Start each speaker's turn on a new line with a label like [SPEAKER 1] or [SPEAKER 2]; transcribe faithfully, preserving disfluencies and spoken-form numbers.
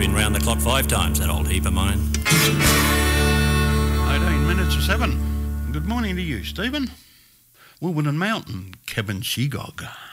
[SPEAKER 1] been round the clock five times, that old heap of mine.
[SPEAKER 2] eighteen minutes to seven. Good morning to you, Stephen. Wilburton Mountain, Kevin Shegog.